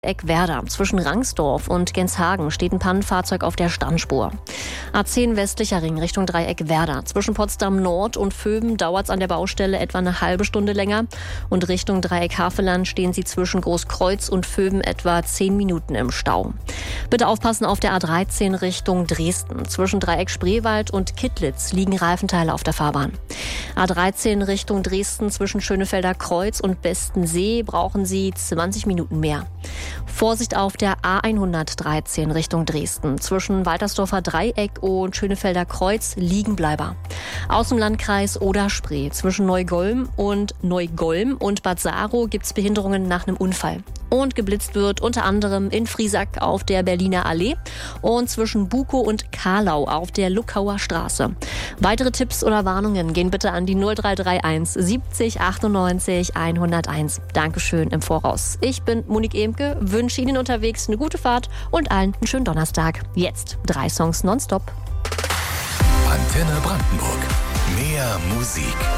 Eckwerder. Zwischen Rangsdorf und Genshagen steht ein Pannenfahrzeug auf der Standspur. A10 westlicher Ring Richtung Dreieck Werder. Zwischen Potsdam Nord und Vöben dauert es an der Baustelle etwa eine halbe Stunde länger. Und Richtung Dreieck Havelland stehen Sie zwischen Großkreuz und Vöben etwa 10 Minuten im Stau. Bitte aufpassen auf der A13 Richtung Dresden. Zwischen Dreieck Spreewald und Kittlitz liegen Reifenteile auf der Fahrbahn. A13 Richtung Dresden zwischen Schönefelder Kreuz und Bestensee brauchen Sie 20 Minuten mehr. Vorsicht auf der A113 Richtung Dresden. Zwischen Waltersdorfer Dreieck und Schönefelder Kreuz Liegenbleiber. Aus dem Landkreis Oder-Spree zwischen Neugolm und Bad Saro gibt es Behinderungen nach einem Unfall. Und geblitzt wird unter anderem in Friesack auf der Berliner Allee und zwischen Bukow und Karlau auf der Luckauer Straße. Weitere Tipps oder Warnungen gehen bitte an die 0331 70 98 101. Dankeschön im Voraus. Ich bin Monique Emke, wünsche Ihnen unterwegs eine gute Fahrt und allen einen schönen Donnerstag. Jetzt 3 Songs nonstop. Antenne Brandenburg. Mehr Musik.